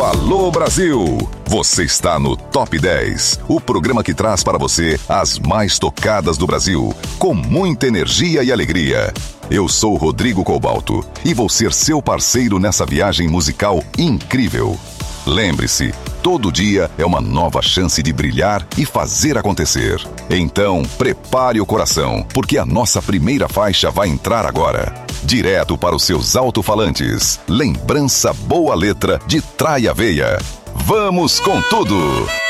Alô Brasil! Você está no Top 10, o programa que traz para você as mais tocadas do Brasil, com muita energia e alegria. Eu sou Rodrigo Cobalto e vou ser seu parceiro nessa viagem musical incrível. Lembre-se, todo dia é uma nova chance de brilhar e fazer acontecer. Então, prepare o coração, porque a nossa primeira faixa vai entrar agora. Direto para os seus alto-falantes. Lembrança boa letra de Trai a Veia. Vamos com tudo!